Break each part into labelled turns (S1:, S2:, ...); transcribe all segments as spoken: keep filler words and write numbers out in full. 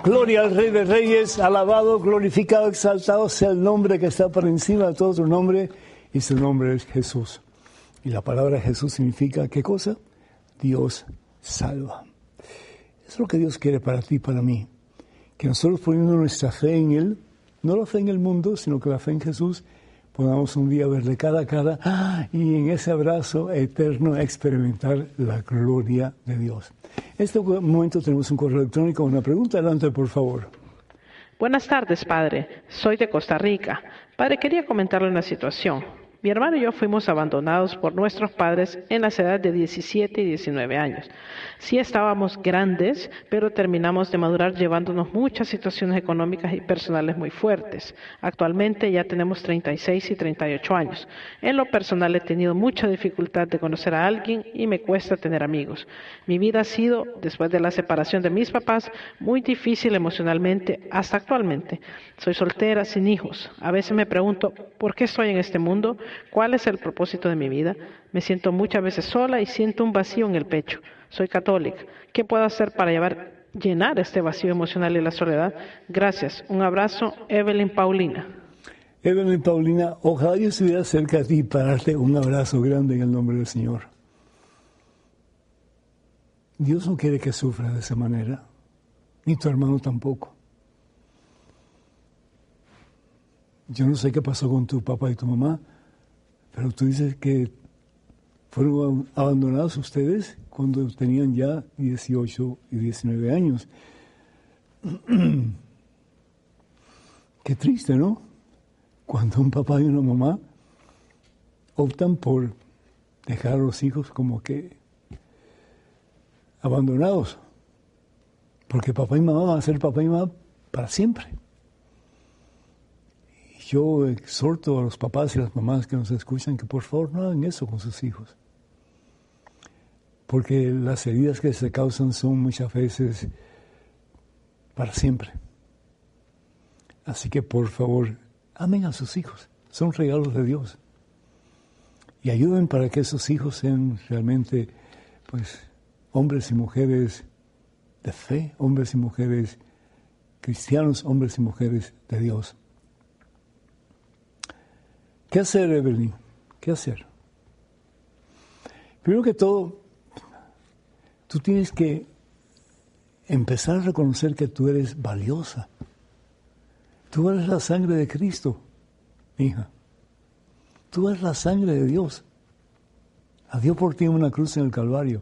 S1: Gloria al Rey de Reyes, alabado, glorificado, exaltado sea el nombre que está por encima de todo otro nombre, y su nombre es Jesús. Y la palabra Jesús significa, ¿qué cosa? Dios salva. Es lo que Dios quiere para ti y para mí. Que nosotros poniendo nuestra fe en Él, no la fe en el mundo, sino que la fe en Jesús, podamos un día verle cara a cara ¡ah! Y en ese abrazo eterno experimentar la gloria de Dios. En este momento tenemos un correo electrónico, una pregunta. Adelante, por favor.
S2: Buenas tardes, padre. Soy de Costa Rica. Padre, quería comentarle una situación. Mi hermano y yo fuimos abandonados por nuestros padres en las edades de diecisiete y diecinueve años. Sí estábamos grandes, pero terminamos de madurar llevándonos muchas situaciones económicas y personales muy fuertes. Actualmente ya tenemos treinta y seis y treinta y ocho años. En lo personal he tenido mucha dificultad de conocer a alguien y me cuesta tener amigos. Mi vida ha sido, después de la separación de mis papás, muy difícil emocionalmente hasta actualmente. Soy soltera, sin hijos. A veces me pregunto, ¿por qué estoy en este mundo? ¿Cuál es el propósito de mi vida? Me siento muchas veces sola y siento un vacío en el pecho. Soy católica. ¿Qué puedo hacer para llevar, llenar este vacío emocional y la soledad? Gracias. Un abrazo, Evelyn Paulina.
S1: Evelyn Paulina, ojalá yo estuviera cerca de ti para darte un abrazo grande en el nombre del Señor. Dios no quiere que sufras de esa manera, ni tu hermano tampoco. Yo no sé qué pasó con tu papá y tu mamá, pero tú dices que fueron abandonados ustedes cuando tenían ya dieciocho y diecinueve años. Qué triste, ¿no? Cuando un papá y una mamá optan por dejar a los hijos como que abandonados. Porque papá y mamá van a ser papá y mamá para siempre. Yo exhorto a los papás y las mamás que nos escuchan que por favor no hagan eso con sus hijos. Porque las heridas que se causan son muchas veces para siempre. Así que por favor, amen a sus hijos. Son regalos de Dios. Y ayuden para que esos hijos sean realmente, pues, hombres y mujeres de fe, hombres y mujeres cristianos, hombres y mujeres de Dios. ¿Qué hacer, Evelyn? ¿Qué hacer? Primero que todo, tú tienes que empezar a reconocer que tú eres valiosa. Tú eres la sangre de Cristo, hija. Tú eres la sangre de Dios. A Dios por ti en una cruz en el Calvario.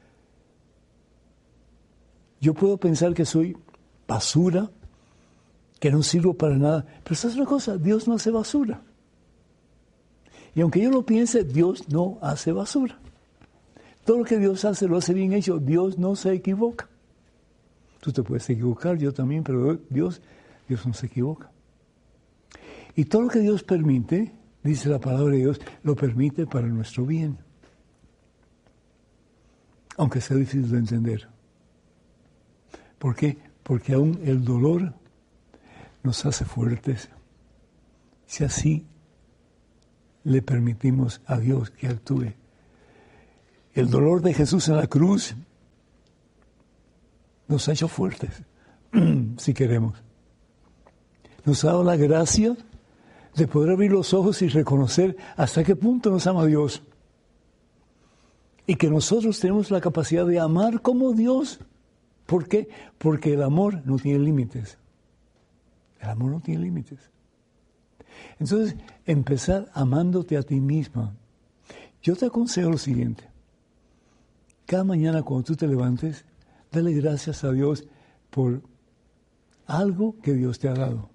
S1: Yo puedo pensar que soy basura, que no sirvo para nada, pero esa es una cosa, Dios no hace basura. Y aunque yo lo piense, Dios no hace basura. Todo lo que Dios hace, lo hace bien hecho. Dios no se equivoca. Tú te puedes equivocar, yo también, pero Dios, Dios no se equivoca. Y todo lo que Dios permite, dice la palabra de Dios, lo permite para nuestro bien. Aunque sea difícil de entender. ¿Por qué? Porque aún el dolor nos hace fuertes. Si así le permitimos a Dios que actúe. El dolor de Jesús en la cruz nos ha hecho fuertes, si queremos. Nos ha dado la gracia de poder abrir los ojos y reconocer hasta qué punto nos ama Dios. Y que nosotros tenemos la capacidad de amar como Dios. ¿Por qué? Porque el amor no tiene límites. El amor no tiene límites. Entonces, empezar amándote a ti misma. Yo te aconsejo lo siguiente. Cada mañana cuando tú te levantes, dale gracias a Dios por algo que Dios te ha dado.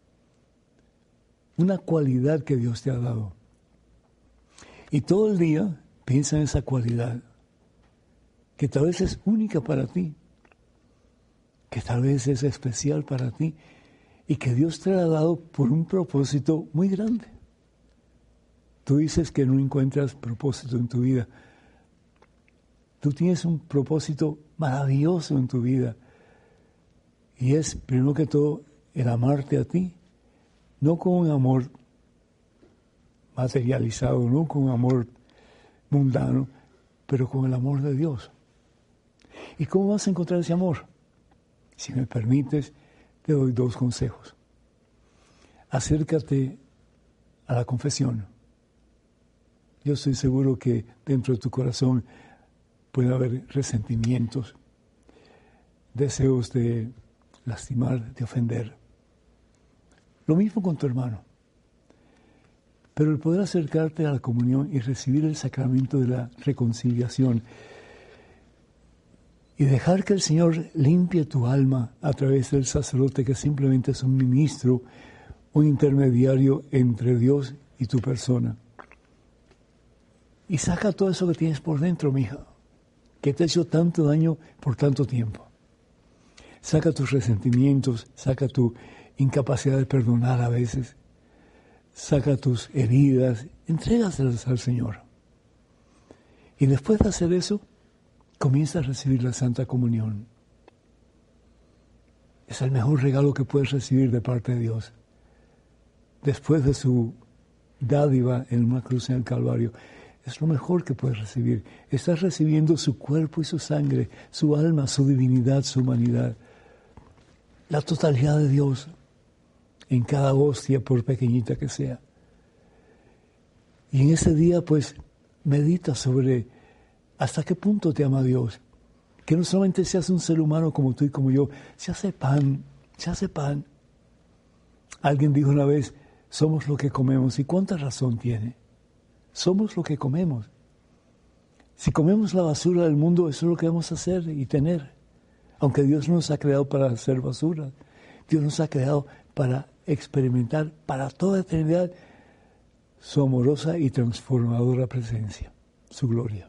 S1: Una cualidad que Dios te ha dado. Y todo el día piensa en esa cualidad, que tal vez es única para ti, que tal vez es especial para ti, y que Dios te ha dado por un propósito muy grande. Tú dices que no encuentras propósito en tu vida. Tú tienes un propósito maravilloso en tu vida. Y es, primero que todo, el amarte a ti. No con un amor materializado, no con un amor mundano, pero con el amor de Dios. ¿Y cómo vas a encontrar ese amor? Si me permites, te doy dos consejos. Acércate a la confesión. Yo estoy seguro que dentro de tu corazón puede haber resentimientos, deseos de lastimar, de ofender. Lo mismo con tu hermano. Pero el poder acercarte a la comunión y recibir el sacramento de la reconciliación y dejar que el Señor limpie tu alma a través del sacerdote, que simplemente es un ministro, un intermediario entre Dios y tu persona. Y saca todo eso que tienes por dentro, mija, que te ha hecho tanto daño por tanto tiempo. Saca tus resentimientos, saca tu incapacidad de perdonar a veces, saca tus heridas, entrégaselas al Señor. Y después de hacer eso, comienza a recibir la Santa Comunión. Es el mejor regalo que puedes recibir de parte de Dios. Después de su dádiva en una cruz en el Calvario, es lo mejor que puedes recibir. Estás recibiendo su cuerpo y su sangre, su alma, su divinidad, su humanidad. La totalidad de Dios en cada hostia, por pequeñita que sea. Y en ese día, pues, medita sobre hasta qué punto te ama Dios. Que no solamente seas un ser humano como tú y como yo, se hace pan, se hace pan. Alguien dijo una vez, somos lo que comemos. ¿Y cuánta razón tiene? Somos lo que comemos. Si comemos la basura del mundo, eso es lo que vamos a hacer y tener. Aunque Dios no nos ha creado para hacer basura, Dios nos ha creado para experimentar para toda eternidad su amorosa y transformadora presencia, su gloria.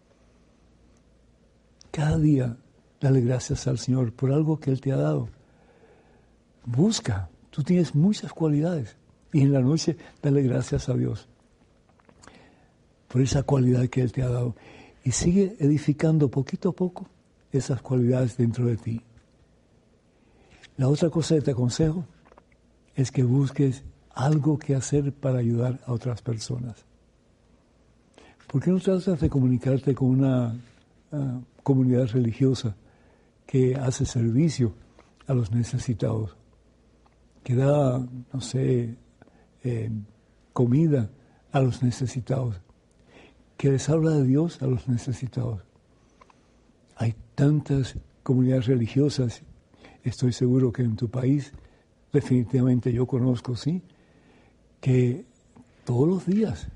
S1: Cada día, dale gracias al Señor por algo que Él te ha dado. Busca, tú tienes muchas cualidades, y en la noche dale gracias a Dios por esa cualidad que Él te ha dado. Y sigue edificando poquito a poco esas cualidades dentro de ti. La otra cosa que te aconsejo es que busques algo que hacer para ayudar a otras personas. ¿Por qué no tratas de comunicarte con una uh, comunidad religiosa que hace servicio a los necesitados? Que da, no sé, eh, comida a los necesitados. Que les habla de Dios a los necesitados. Hay tantas comunidades religiosas, estoy seguro que en tu país, definitivamente yo conozco, sí, que todos los días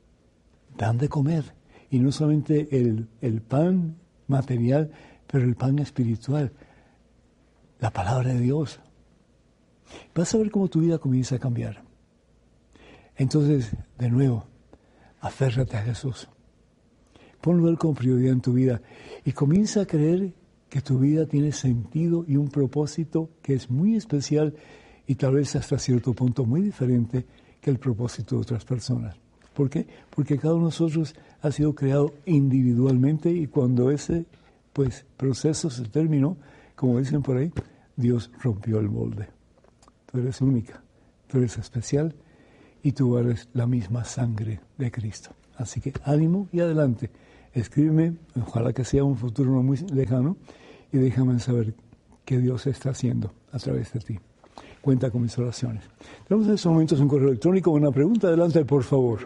S1: dan de comer. Y no solamente el, el pan material, pero el pan espiritual, la palabra de Dios. Vas a ver cómo tu vida comienza a cambiar. Entonces, de nuevo, aférrate a Jesús. Ponlo Él como prioridad en tu vida y comienza a creer que tu vida tiene sentido y un propósito que es muy especial y tal vez hasta cierto punto muy diferente que el propósito de otras personas. ¿Por qué? Porque cada uno de nosotros ha sido creado individualmente y cuando ese pues, proceso se terminó, como dicen por ahí, Dios rompió el molde. Tú eres única, tú eres especial y tú eres la misma sangre de Cristo. Así que ánimo y adelante. Escríbeme, ojalá que sea un futuro no muy lejano, y déjame saber qué Dios está haciendo a través de ti. Cuenta con mis oraciones. Tenemos en estos momentos un correo electrónico, una pregunta. Adelante, por favor.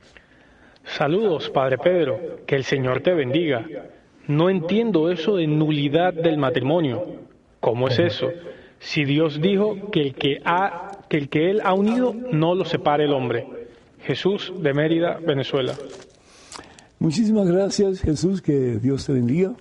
S3: Saludos, Padre Pedro. Que el Señor te bendiga. No entiendo eso de nulidad del matrimonio. ¿Cómo es eso? Si Dios dijo que el que, ha, que el que Él ha unido no lo separe el hombre. Jesús de Mérida, Venezuela.
S1: Muchísimas gracias, Jesús, que Dios te bendiga.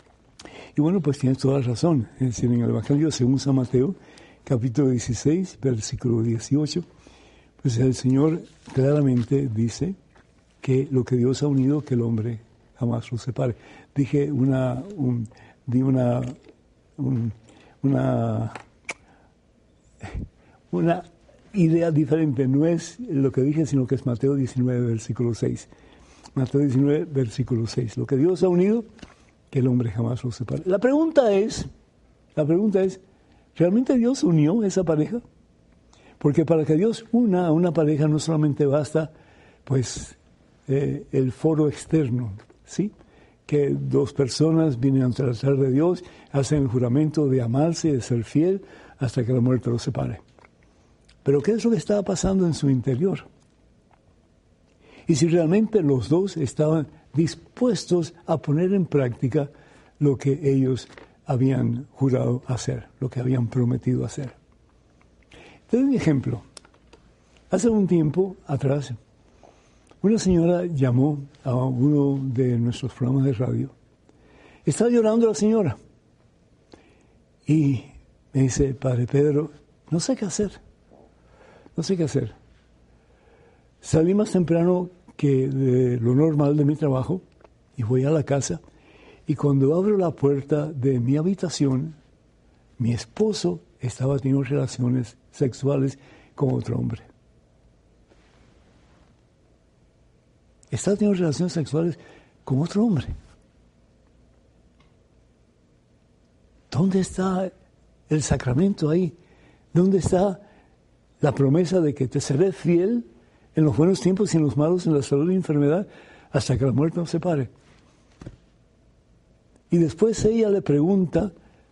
S1: Y bueno, pues tienes toda la razón. Es decir, en el Evangelio según San Mateo, capítulo dieciséis, versículo dieciocho, pues el Señor claramente dice que lo que Dios ha unido, que el hombre jamás lo separe. Dije una, un, di una, un, una, una idea diferente. No es lo que dije, sino que es Mateo diecinueve, versículo seis. Mateo diecinueve, versículo seis. Lo que Dios ha unido, que el hombre jamás lo separe. La pregunta es, la pregunta es, ¿realmente Dios unió esa pareja? Porque para que Dios una a una pareja no solamente basta, pues, eh, el foro externo, ¿sí? que dos personas vienen ante el altar de Dios, hacen el juramento de amarse y de ser fiel hasta que la muerte los separe. Pero ¿qué es lo que estaba pasando en su interior? Y si realmente los dos estaban dispuestos a poner en práctica lo que ellos habían jurado hacer, lo que habían prometido hacer. Te doy un ejemplo. Hace un tiempo atrás, una señora llamó a uno de nuestros programas de radio. Estaba llorando la señora. Y me dice, Padre Pedro, no sé qué hacer. No sé qué hacer. Salí más temprano que de lo normal de mi trabajo y voy a la casa. Y cuando abro la puerta de mi habitación, mi esposo estaba teniendo relaciones sexuales con otro hombre. Estaba teniendo relaciones sexuales con otro hombre. ¿Dónde está el sacramento ahí? ¿Dónde está la promesa de que te seré fiel en los buenos tiempos y en los malos, en la salud y enfermedad, hasta que la muerte nos separe? Y después ella le pregunta,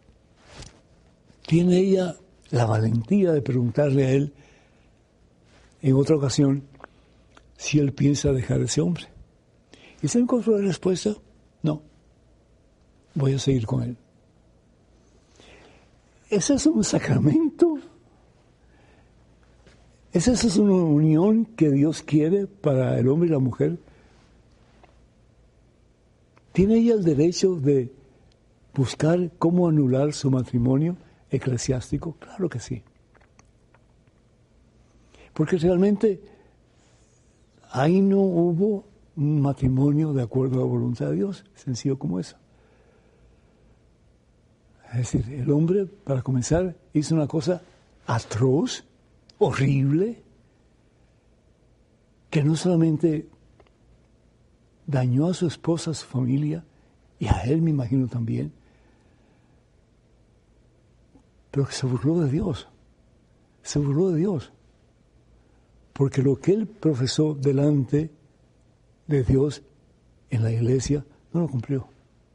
S1: tiene ella la valentía de preguntarle a él en otra ocasión si él piensa dejar a ese hombre. Y se encontró la respuesta, no, voy a seguir con él. ¿Ese es un sacramento? ¿Esa es una unión que Dios quiere para el hombre y la mujer? ¿Tiene ella el derecho de buscar cómo anular su matrimonio eclesiástico? Claro que sí. Porque realmente ahí no hubo un matrimonio de acuerdo a la voluntad de Dios, sencillo como eso. Es decir, el hombre, para comenzar, hizo una cosa atroz, horrible, que no solamente dañó a su esposa, a su familia, y a él me imagino también, pero que se burló de Dios, se burló de Dios, porque lo que él profesó delante de Dios en la iglesia no lo cumplió.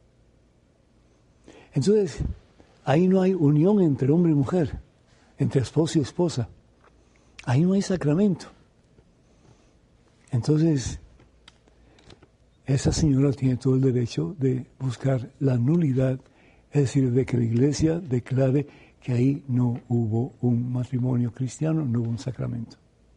S1: Entonces, ahí no hay unión entre hombre y mujer, entre esposo y esposa. Ahí no hay sacramento. Entonces, esa señora tiene todo el derecho de buscar la nulidad, es decir, de que la iglesia declare que ahí no hubo un matrimonio cristiano, no hubo un sacramento.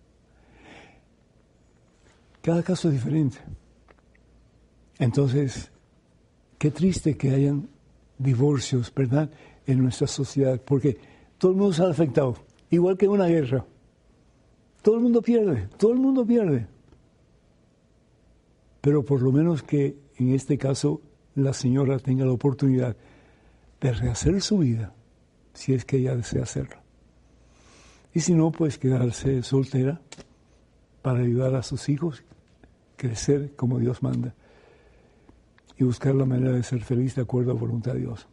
S1: Cada caso es diferente. Entonces, qué triste que hayan divorcios, ¿verdad?, en nuestra sociedad, porque todo el mundo se ha afectado, igual que en una guerra. Todo el mundo pierde, todo el mundo pierde. Pero por lo menos que en este caso la señora tenga la oportunidad de rehacer su vida, si es que ella desea hacerlo. Y si no, pues quedarse soltera para ayudar a sus hijos a crecer como Dios manda y buscar la manera de ser feliz de acuerdo a la voluntad de Dios.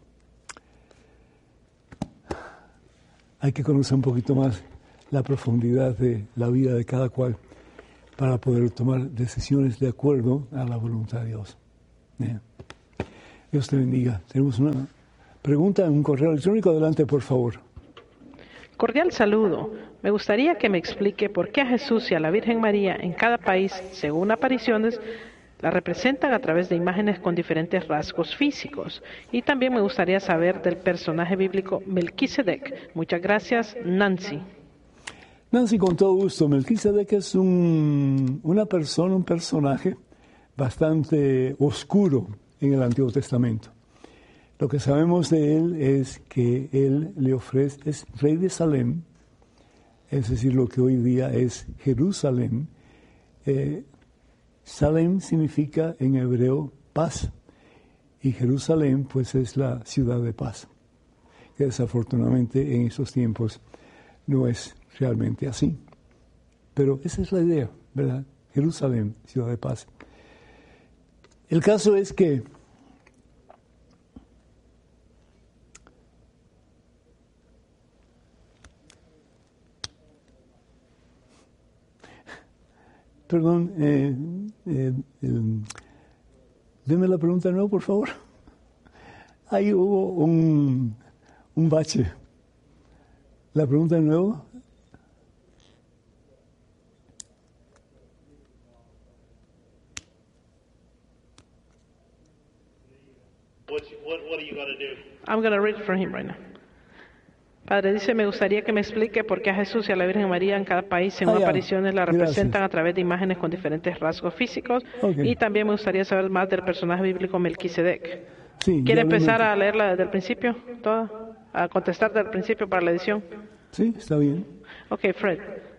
S1: Hay que conocer un poquito más la profundidad de la vida de cada cual para poder tomar decisiones de acuerdo a la voluntad de Dios. Bien. Dios te bendiga. Tenemos una pregunta en un correo electrónico. Adelante, por favor.
S2: Cordial saludo. Me gustaría que me explique por qué a Jesús y a la Virgen María en cada país, según apariciones, la representan a través de imágenes con diferentes rasgos físicos. Y también me gustaría saber del personaje bíblico Melquisedec. Muchas gracias, Nancy.
S1: Nancy, con todo gusto. Melquisedec es un, una persona, un personaje bastante oscuro en el Antiguo Testamento. Lo que sabemos de él es que él le ofrece, es rey de Salem, es decir, lo que hoy día es Jerusalén. Eh, Salem significa en hebreo paz, y Jerusalén pues es la ciudad de paz, que desafortunadamente en esos tiempos no es realmente así. Pero esa es la idea, ¿verdad? Jerusalén, ciudad de paz. El caso es que perdón, eh, eh, eh, Deme la pregunta de nuevo, por favor. Ahí hubo un, un bache. La pregunta de nuevo.
S4: What, what, what are you going to do?
S2: I'm going to read for him right now. Padre, dice, me gustaría que me explique por qué a Jesús y a la Virgen María en cada país en
S1: Ah,
S2: unas
S1: ya.
S2: apariciones la
S1: Gracias.
S2: representan a través de imágenes con diferentes rasgos físicos.
S1: Ok.
S2: Y también me gustaría saber más del personaje bíblico Melquisedec.
S1: Sí,
S2: ¿Quiere
S1: ya le
S2: empezar
S1: metí.
S2: a leerla desde el principio? ¿Toda? ¿A contestar desde el principio para la edición?
S1: Sí, está bien.
S2: Ok, Fred.